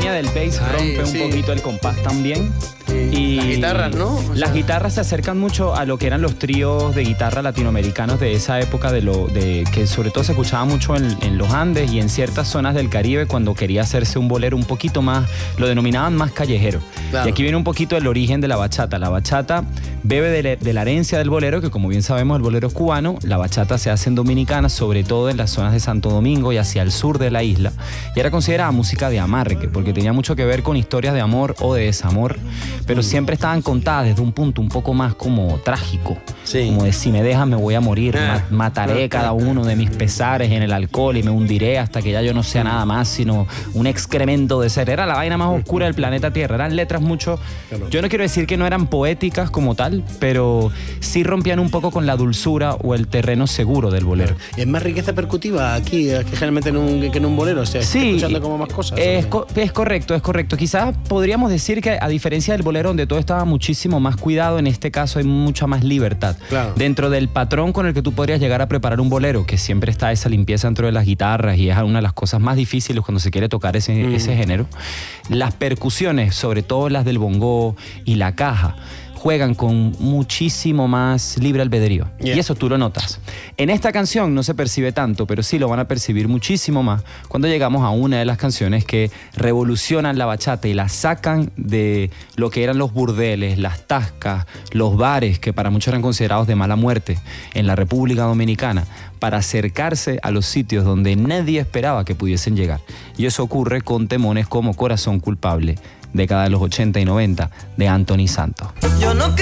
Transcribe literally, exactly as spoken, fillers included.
línea del bass Ay, rompe sí. un poquito el compás también. Y las guitarras, ¿no? O las sea, guitarras se acercan mucho a lo que eran los tríos de guitarra latinoamericanos de esa época, de lo de que sobre todo se escuchaba mucho en, en los Andes y en ciertas zonas del Caribe cuando quería hacerse un bolero un poquito más, lo denominaban más callejero. Claro. Y aquí viene un poquito el origen de la bachata. La bachata bebe de, de la herencia del bolero, que como bien sabemos el bolero es cubano. La bachata se hace en Dominicana, sobre todo en las zonas de Santo Domingo y hacia el sur de la isla. Y era considerada música de amargue, porque tenía mucho que ver con historias de amor o de desamor, pero siempre estaban contadas desde un punto un poco más como trágico. Sí. Como de si me dejas me voy a morir, Ah, ma- mataré ah, cada ah, uno de mis pesares en el alcohol y me hundiré hasta que ya yo no sea nada más sino un excremento de ser. Era la vaina más oscura del planeta Tierra. Eran letras mucho, Claro. yo no quiero decir que no eran poéticas como tal, pero sí rompían un poco con la dulzura o el terreno seguro del bolero. ¿Es más riqueza percutiva aquí que generalmente en un, que en un bolero? O sea, ¿estás Sí, escuchando como más cosas? es, ¿o? co- es correcto, es correcto. Quizás podríamos decir que a diferencia del bolero donde todo estaba muchísimo más cuidado, en este caso hay mucha más libertad. Claro. Dentro del patrón con el que tú podrías llegar a preparar un bolero, que siempre está esa limpieza dentro de las guitarras y es una de las cosas más difíciles cuando se quiere tocar ese, Mm. ese género, las percusiones, sobre todo las del bongó y la caja, juegan con muchísimo más libre albedrío. Yeah. Y eso tú lo notas. En esta canción no se percibe tanto, pero sí lo van a percibir muchísimo más cuando llegamos a una de las canciones que revolucionan la bachata y la sacan de lo que eran los burdeles, las tascas, los bares, que para muchos eran considerados de mala muerte en la República Dominicana, para acercarse a los sitios donde nadie esperaba que pudiesen llegar. Y eso ocurre con temones como Corazón Culpable, década de los ochenta y noventa, de Anthony Santos. Yo no